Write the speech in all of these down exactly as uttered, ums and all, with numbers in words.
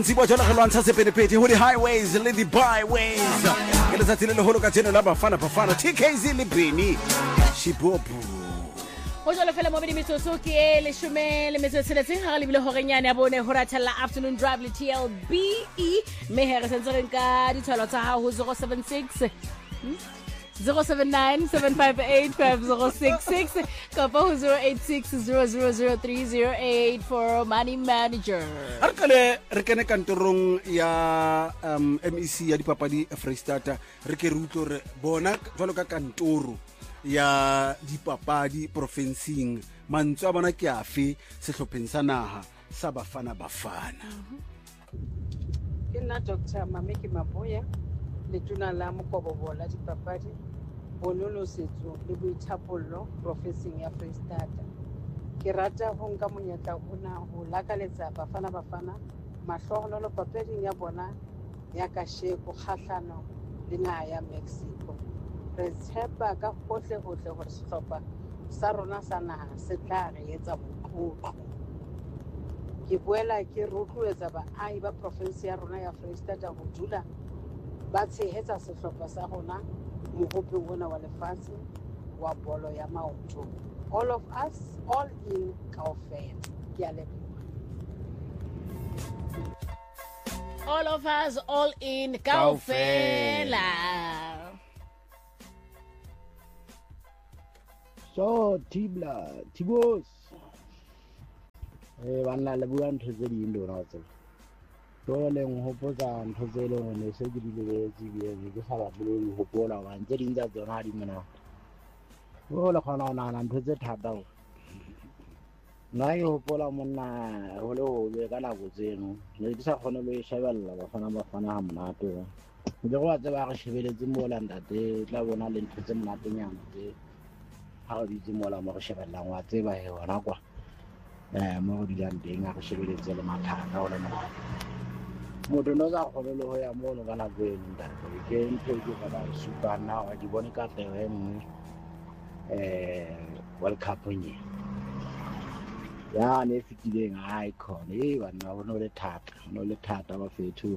Tsibo jona go lwantsha sepedepedi ho di highways le di byways ke le tsatsi le le holo ka tseno la Bafana Bafana T K Z le Beni Shibobu o jole fela mo bedi metsotso ke e le shome le metsotso le tseng ha le bile horenyane ya bone ho ratella afternoon drive le T L B E me here sentse re nka ditshwalo tsa ha ho zero seven six zero seven nine seven five eight five zero six six kapa ho zero eight six zero zero zero three zero eight for money manager. Re kale re kene kantorong ya um M E C ya dipapadi Freestata re ke re utlo re bona jwalo ka kantoro ya dipapadi provinceng mantswe a bona ke afe sehlopheng sa naha sa Bafana Bafana. Ke nna Doctor Mameki Maboya le tuna la Mokobobola dipapadi bonolo setso le boithapollo provinceng ya Freestata. Ke rata ho nka monyetla ona ho lakaletsa Bafana Bafana mahlohonolo papading ya bona ya kasheko kgahlano le naha ya Mexico. Re tshepa ka hohle hohle hore sehlopha sa rona sa naha se tla re etsa motlotlo. Ke boela ke rotloetsa baahi ba province ya rona ya Freestata ho dula ba tshehetsa sehlopha sa rona mohopeng ona wa lefatshe wa bolo ya maoto. All of us, all in kaofela. Ke a leboha. All of us, all in kaofela. So Tibla, Tibos. Eh bana le bua ntho tse di ndo na tse. So le ngopotsa ntho tse le ngone se di le tse di ke sa ba le hopola wa ntse di ntsa tsona di mona. O le khona ona na ntho tse thata o. Na e hopola monna ho le ho le kana go tseno. Le di sa khona le shebella Bafana Bafana ha monate. Ke go tse ba re shebeletse mo landa te tla bona le ntho tse monate nyana tse ha di tse mola mo re shebellang wa tseba he ona kwa. Eh mo di dan teng a re shebeletse le mathata o le mo. Motho no za kholo le ho ya mo no kana go eno ntate ke ntho ke ba ba supa na wa di bone ka teng e nngwe eh World Cup nye ya ne fitileng icon e bana ho no le thata no le thata ba fethu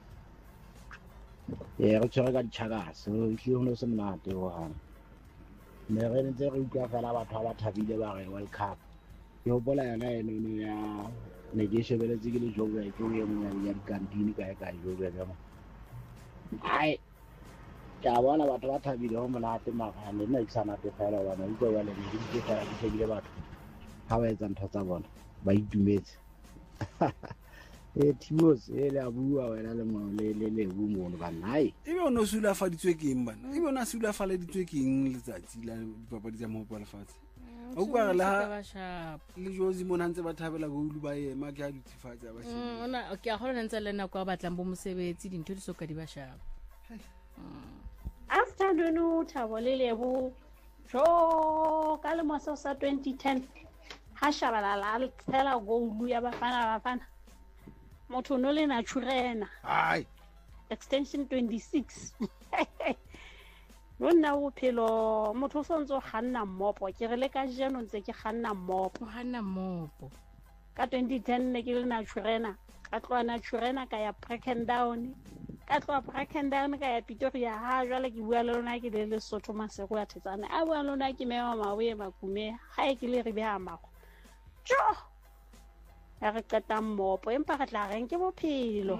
e re tsara ka ditshakase o ile ho no se monate ho ha ne re ntse re utlwa fela batho ba thabile ba re World Cup yo bola yana eno ya ne di shebeletse ke le jogo ya ke o ye mongwe ya dikantini ka e ka jogo ya mo ai ka bona batho ba thabile ho monate mara ne nna isana te fela bana di go ya le di di fela di shebile batho ha ba etsa ntho tsa bona ba itumetse e Tibos e le abua wena le mo le le le bu mo ba nai Ebe o no sula faditswe ke eng bana ebe o na sula faleditswe ke eng letsatsi la dipapadi tsa mo bola fatshe o kwa la le jozi mona ntse ba thabela go lu ba ema ke a ditifatsa ba shi ona ke a gona ntse le nna kwa batlang bo mosebetsi dintho di soka di ba shapa afternoon thabo le lebo jo ka le moso sa twenty ten ha shabala la tsela go lu ya Bafana Bafana motho no le na tshurena ai extension twenty-six Rona o phelo motho o sontso ganna mmopo ke re le ka jeno ntse ke ganna mmopo ganna mmopo ka twenty ten ne ke le na tshurena ka tlwana tshurena ka ya Brackendown ka tlwa Brackendown ka ya Pretoria ha jwale ke bua le lona ke le Lesotho Masego ya Thetsana a bua lona ke mema mawe makume ha e ke le re beha mago jo ya re qeta mmopo empa re tla reng ke bophelo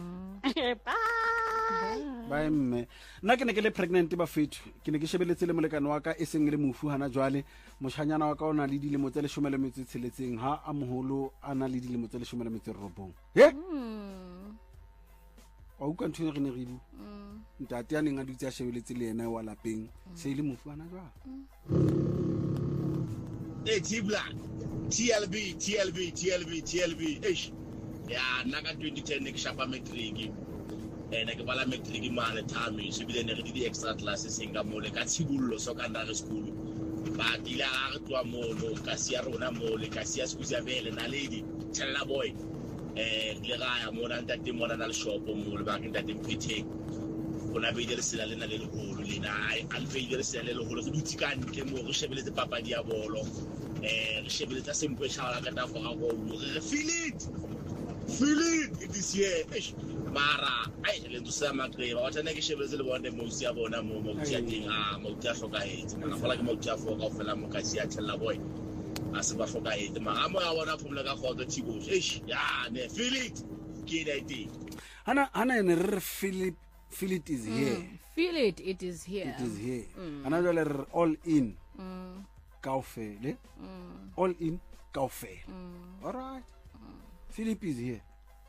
bye bye mme nna ke ne ke le pregnant ba fethu ke ne ke shebeletse le molekane wa ka e seng le mofu hana jwale moshanyana wa ka ona le dilemo tse leshome le metso tsheletseng ha a moholo ana le dilemo tse leshome le metso robong he wa uka ntho re ne re bu ntate a neng a dutse a shebeletse le yena wa lapeng se ile mofu hana jwale eh Tibla T L B T L B T L B T L B eish ya naka twenty ten ne ke shapa matric eh ne ke bala matric mane thami se bile ne re di extra classes senga mole ka tsibullo secondary school ba dila a twa mono ka sia rona mole ka sia skuza vele na lady tella boy eh le ga ya mona ntate mona na le shop mole ba ke ntate mphethe ona be dire sela lena le le holo lena ai al be dire sela le le holo go dutse ka ntle mo go shebeletse papadi ya bolo eh re shebeletse sempe shala ka tafa ga go re feel it feel it, it is here. Eish, mara ai le ntse sa makreba wa tsana ke shebetse le bone mo sia bona mo mo tsia ding a mo tsia hloka hetse mana fola ke mo tsia fo ka ofela mo ka sia tshella boy a se ba hloka hetse mara mo ya bona phumula ka khotso thibo eish ya ne feel it ke dai ding hana hana ene re Philip feel it is here Mm. Feel it, it is here. it is here Mm. ana jwale re all in Mm. kaofele Mm. all in kaofele Mm. all right Philip is here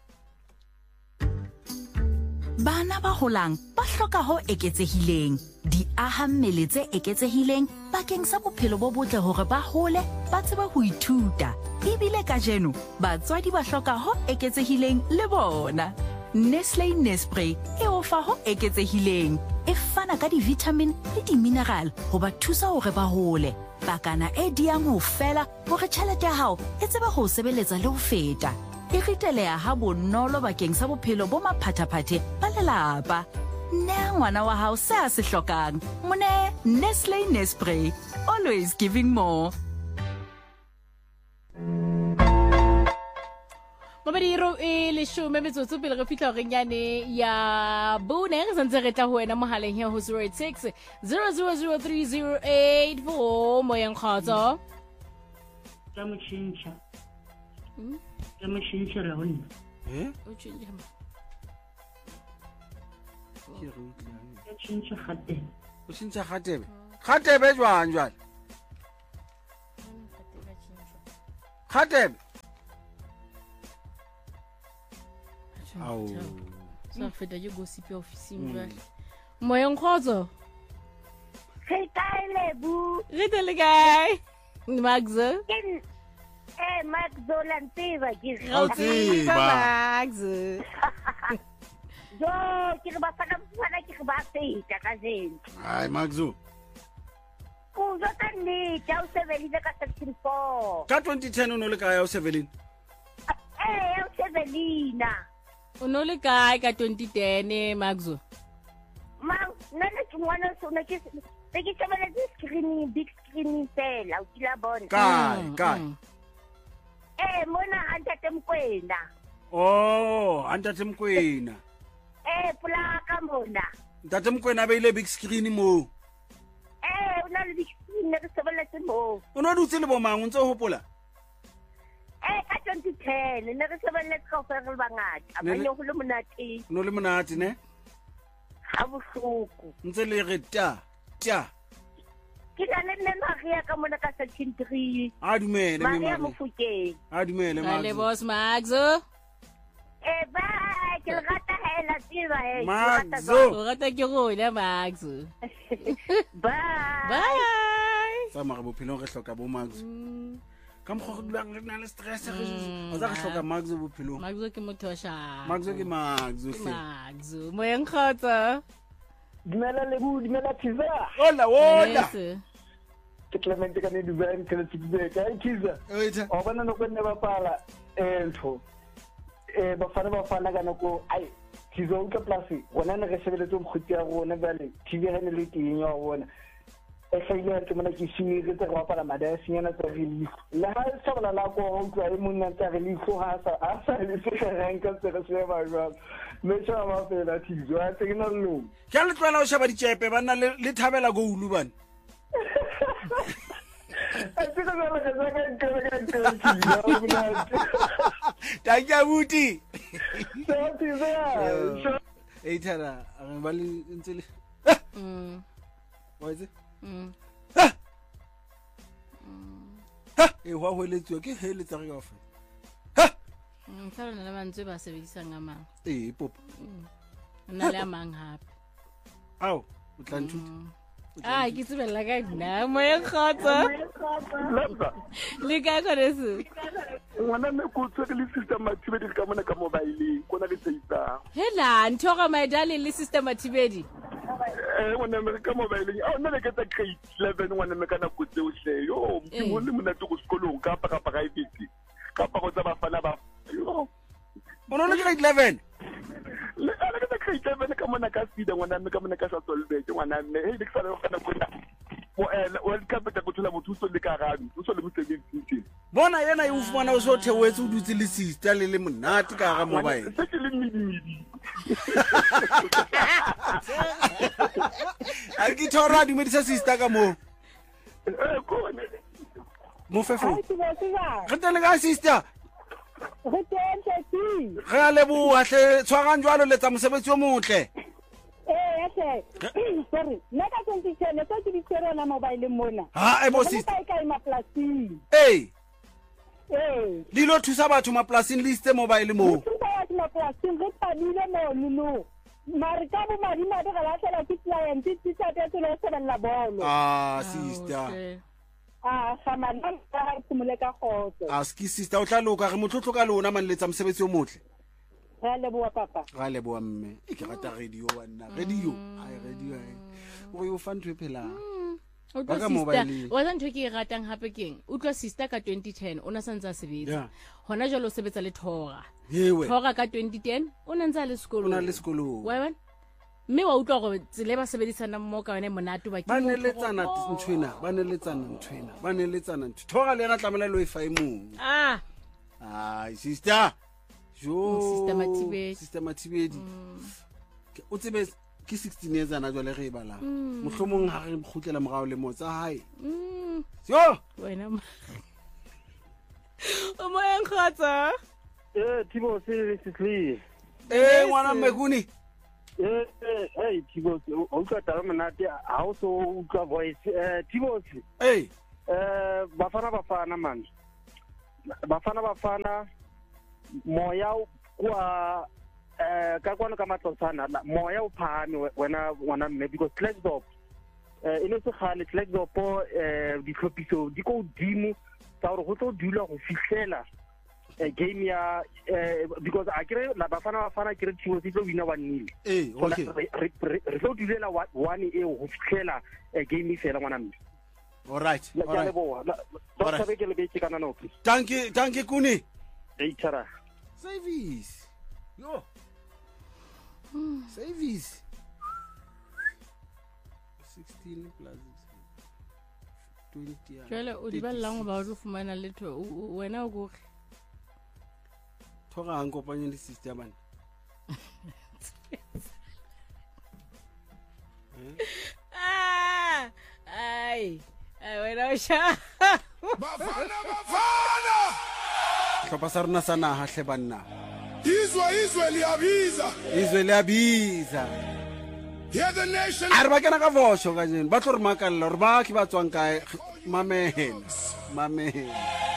Bana ba holang ba hloka ho eketsehileng di aha mmele tse eketsehileng bakeng sa bophelo bo botle hore ba hole ba tseba ho ithuta ebile ka jeno batswadi ba hloka ho eketsehileng le bona Nestle Nespray e ofa ho eketsehileng e fana ka di-vitamin le di-mineral ho ba thusa hore ba hole bakana e diang ho fela hore tjhelete ya hao e tsebe ho sebeletsa le ho feta e riteleha ha bonolo bakeng sa bophelo bo maphathaphathe ba lelapa nea ngwana wa hao se a se hlokang mone Nestle Nespray always giving more. Mabadiro e le shome metsotso pele re fihla horeng yane ya bone re santse re tla ho wena mohaleng here ho zero eight six zero zero zero three zero eight four moyeng khotso tla mo tšhentšha Mm. tla mo tšhentšhela go nna eh o tshwenye ma ke re utlwa tla tšhentšha gate o sintse gatebe gatebe jwang jwale gatebe au sa feta je gossip ya ofising jwale moyeng khotso Ge kae lebu? re tele kae Max Ke eh Max Zolantiva ke. Ga o tseba. Max Jo, ke re ba fana fana ke re ba feta ka zeng. ai Maxo Ku zo ka nne ja o sebelile ka section four. ka twenty ten o no le kae o seven Eh, o sebelina. o no le kae ka twenty ten Maxo Ma, nna ke ngwana so na ke se ke sebeletse screen big screen fela o tla bona. kae Mm, kae mm. Eh, mona Ntate Mkwena. oh antate Mkwena Eh, pula ka mona. ntate Mkwena ba ile big screen mo Eh, o na le big screen re sebeletse mo. o no dutse le bomang o ntse o hopola Eh, ka twenty ten ne re sebeletse ka ofela re bangata. Ne Ba le- ne go le monate. o no le monate ne Ha bohloko. ntse le re ta ta Ke na le nne Maria ka mona ka section three. a dumele me Maria Maria. Mofokeng. a dumele Dale Maxo boss Maxo Eh, ba ke le rata hela tseba he. ke Maxo. rata o rata ke rona Maxo ba. bye sa mare bophelong re hloka bo Maxo Mm, ka mokgwa go dulang re na le stress re Mm, o tsa re hloka Maxo bophelong Maxo ke motho wa sharp Maxo ke Maxo hle Maxo moyeng khotso dumela lebu dumela Tiza ola ola Yes. ke Clement ka ne design ke le tsitse ka Tiza oitha o bona no go nne ba pala eh ntho eh ba fana ba fana ka nako ai Tiza o ka plasi wona ne re sebeletse mo khutsi ya rona bale T V hane le teng ya bona e file ke mona ke shiri ke tsa go pala mada senyana tsa release la ha sa bala la go o tla e monna tsa release go ha sa a sa le se ranka tsa se ba jwa me tsa ba fela Tiza a tsena lo ke a le tlwela o sheba ditšepe ba nna le le thabela goulu bane tanke abuti e thara re ba le ntse le Mm, wa itse mm. e wa hweletswa ke heletsa re kaofela Mm, fa re na le mantswe ba sebedisang a mang e pop o na le a mang hape ao o tla nthuta a ke tsebella ka nna moyeng khotso le ka kgoneso ngwana me ko tswe le system activity ka mona ka mobile ko na le tseitsa hela ntho ga maidale le system athibedi eh ngwana me ka mobile a nna le ka tsa grade eleven ngwana me ka na go tseo hle yo Eh. mo le mona go sekolong ka pa ka private ka pa go tsa bafana ba yo o no le grade eleven le ala ka grade eleven ka mona ka sida ngwana me ka mona ka sa solve ke ngwana me he di ka sa le kana bona World Cup ta go thola motho so le ka rami o so le mosebetsi bona yena e o fumana o so theoetse o dutse le sister le le monate ka ga mobile se ke le mmidi a ke thora di medisa sister ka mo eh ko ne mo fefo Ga re tele ka sister re teng re a leboa hle tshwarang jwalo le tsa mosebetsi o motle Eh, yes, sorry. Naka twenty ten, so ke ditshwere na mobile mona. ha e bo sister Ka ka ima plasing. eh Eh. dilo thusa batho maplasing liste mobile mo Thusa batho maplasing re padile mo no. Mari ka bo mari ma ga la tla ke client ti tsa te tlo se la bolo. ah sister Ah, samana ka tsumule ka khotso. a ski sister o tla loka re motlotlo ka lona man letsa mosebetsi o motle Ga leboa papa. ga leboa mme e ke rata radio wa nna radio ai radio ai o yo fan twe phela o Ba ka tlo mobile. sister wa ntho ke e ratang hape keng o tlo sister ka twenty ten o na santsa sebetsa Yeah. hona jalo o sebetsa le Thora yewe Thora ka twenty ten o ne ntse le sekolo o na le sekolo wa bona mme wa utlwa gore tsile ba sebedisana mmo ka yone monate ba ba ne letsana ntshwena ba ne letsana ntshwena ba ne letsana ntho thoga le yena tlamela lo wifi mo ah ai sister jo Sister Mathibedi. sister Mathibedi Ke- o tsebe ke sixteen years ana jwale re e bala mohlomong ha re khutlela morao le motsa hae mm yo wena ma o mo yang khatsa Eh, Thibo se se clear. eh ngwana mmekuni Eh, eh, hey, Thibo, o ka tara monate ha o so utlwa voice. Eh, Thibo se. eh Eh, bafana bafana man. Bafana bafana moya kwa eh ka kwana ka matlotsana moya o phame wena wana mme because Flexdop eh ine se khale Flexdop eh di tlhopiso di go dimo tsa gore go tlo dula go fihlela a game ya eh because a kere la bafana bafana kere thibo se tlo wina one nil eh okay re re tlo dulela one e go fihlela a game fela ngwana mme all right all ya right leboa All right. ba ke le be kana no please thank you thank you kuni e tshara service yo service sixteen plus twenty jwale o di ballang ba o fumana letho o- o- wena o go thoga ang kopanye le sister bana ah ai ai wena o sha Bafana Bafana hlopha sa rona sa naha hle banna izwe izwe liyabiza izwe liyabiza hear the nation a re ba kena ka vosho ka jeno ba tlo re makalla gore ba ke ba tswang kae mamela mamela